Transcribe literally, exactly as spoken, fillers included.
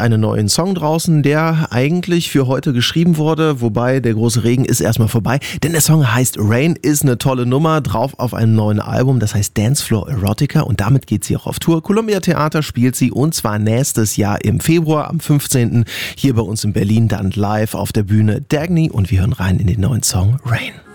einen neuen Song draußen, der eigentlich für heute geschrieben wurde, wobei der große Regen ist erstmal vorbei, denn der Song heißt Rain, ist eine tolle Nummer, drauf auf einem neuen Album, das heißt Dancefloor Erotica und damit geht sie auch auf Tour. Columbia Theater spielt sie und zwar nächstes Jahr im Februar, am fünfzehnten hier bei uns in Berlin, dann live auf der Bühne Dagny und wir hören rein in den neuen Song Rain.